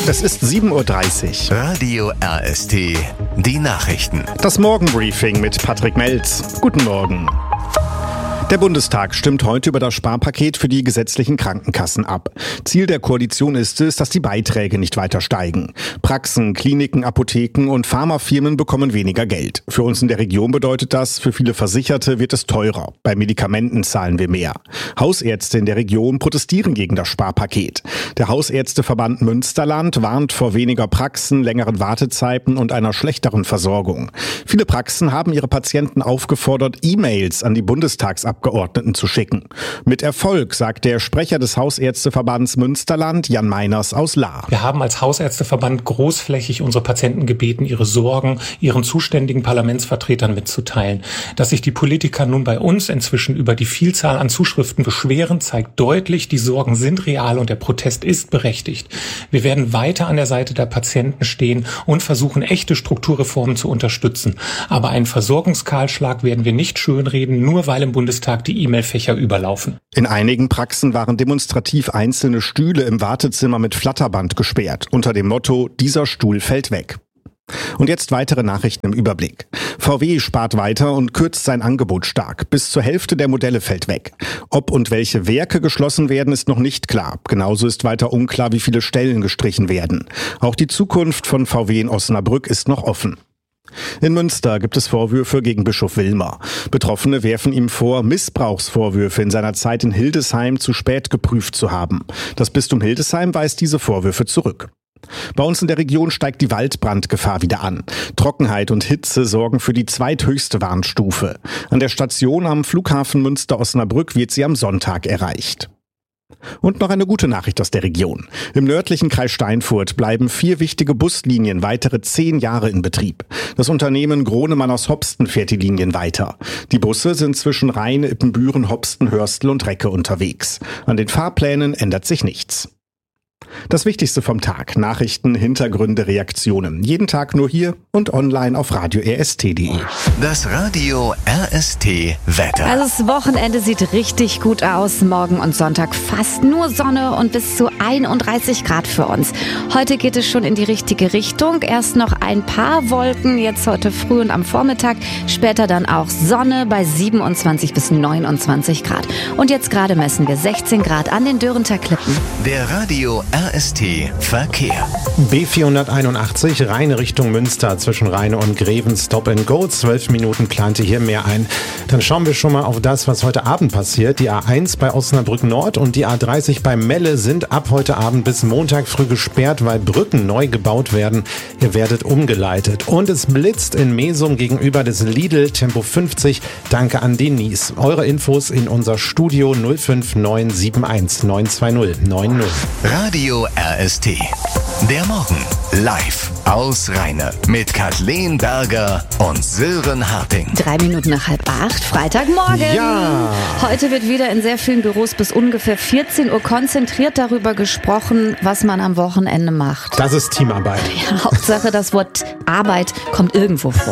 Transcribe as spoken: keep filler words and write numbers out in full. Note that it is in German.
Es ist sieben Uhr dreißig. Radio R S T, die Nachrichten. Das Morgenbriefing mit Patrick Melz. Guten Morgen. Der Bundestag stimmt heute über das Sparpaket für die gesetzlichen Krankenkassen ab. Ziel der Koalition ist es, dass die Beiträge nicht weiter steigen. Praxen, Kliniken, Apotheken und Pharmafirmen bekommen weniger Geld. Für uns in der Region bedeutet das, für viele Versicherte wird es teurer. Bei Medikamenten zahlen wir mehr. Hausärzte in der Region protestieren gegen das Sparpaket. Der Hausärzteverband Münsterland warnt vor weniger Praxen, längeren Wartezeiten und einer schlechteren Versorgung. Viele Praxen haben ihre Patienten aufgefordert, E-Mails an die Bundestagsabgeordneten zu schicken. Mit Erfolg, sagt der Sprecher des Hausärzteverbands Münsterland, Jan Meiners aus Lahr. Wir haben als Hausärzteverband großflächig unsere Patienten gebeten, ihre Sorgen ihren zuständigen Parlamentsvertretern mitzuteilen. Dass sich die Politiker nun bei uns inzwischen über die Vielzahl an Zuschriften beschweren, zeigt deutlich, die Sorgen sind real und der Protest ist berechtigt. Wir werden weiter an der Seite der Patienten stehen und versuchen, echte Strukturreformen zu unterstützen. Aber einen Versorgungskahlschlag werden wir nicht schönreden, nur weil im Bundestag die E-Mail-Fächer überlaufen. In einigen Praxen waren demonstrativ einzelne Stühle im Wartezimmer mit Flatterband gesperrt, unter dem Motto, dieser Stuhl fällt weg. Und jetzt weitere Nachrichten im Überblick. V W spart weiter und kürzt sein Angebot stark. Bis zur Hälfte der Modelle fällt weg. Ob und welche Werke geschlossen werden, ist noch nicht klar. Genauso ist weiter unklar, wie viele Stellen gestrichen werden. Auch die Zukunft von V W in Osnabrück ist noch offen. In Münster gibt es Vorwürfe gegen Bischof Wilmer. Betroffene werfen ihm vor, Missbrauchsvorwürfe in seiner Zeit in Hildesheim zu spät geprüft zu haben. Das Bistum Hildesheim weist diese Vorwürfe zurück. Bei uns in der Region steigt die Waldbrandgefahr wieder an. Trockenheit und Hitze sorgen für die zweithöchste Warnstufe. An der Station am Flughafen Münster-Osnabrück wird sie am Sonntag erreicht. Und noch eine gute Nachricht aus der Region. Im nördlichen Kreis Steinfurt bleiben vier wichtige Buslinien weitere zehn Jahre in Betrieb. Das Unternehmen Gronemann aus Hopsten fährt die Linien weiter. Die Busse sind zwischen Rheine, Ippenbüren, Hopsten, Hörstel und Recke unterwegs. An den Fahrplänen ändert sich nichts. Das Wichtigste vom Tag. Nachrichten, Hintergründe, Reaktionen. Jeden Tag nur hier und online auf radio r s t punkt d e. Das Radio R S T Wetter. Also das Wochenende sieht richtig gut aus. Morgen und Sonntag fast nur Sonne und bis zu einunddreißig Grad für uns. Heute geht es schon in die richtige Richtung. Erst noch ein paar Wolken, jetzt heute früh und am Vormittag. Später dann auch Sonne bei siebenundzwanzig bis neunundzwanzig Grad. Und jetzt gerade messen wir sechzehn Grad an den Dörrenter Klippen. Der Radio R S T Verkehr. B vierhunderteinundachtzig, Rheine Richtung Münster, zwischen Rheine und Greven, Stop and Go. Zwölf Minuten plante hier mehr ein. Dann schauen wir schon mal auf das, was heute Abend passiert. Die A eins bei Osnabrück Nord und die A dreißig bei Melle sind ab heute Abend bis Montag früh gesperrt, weil Brücken neu gebaut werden. Ihr werdet umgeleitet. Und es blitzt in Mesum gegenüber des Lidl, Tempo fünfzig. Danke an Denise. Eure Infos in unser Studio null fünf neun sieben eins neun zwei null neun null. Radio R S T. Der Morgen live aus Rheine mit Kathleen Berger und Sören Harting. Drei Minuten nach halb acht, Freitagmorgen. Ja. Heute wird wieder in sehr vielen Büros bis ungefähr vierzehn Uhr konzentriert darüber gesprochen, was man am Wochenende macht. Das ist Teamarbeit. Ja, Hauptsache, das Wort Arbeit kommt irgendwo vor.